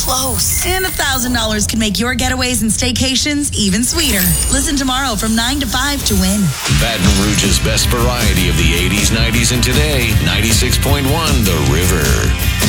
close. And $1,000 can make your getaways and staycations even sweeter. Listen tomorrow from 9 to 5 to win. Baton Rouge's best variety of the 80s, 90s, and today. 96.1 The River.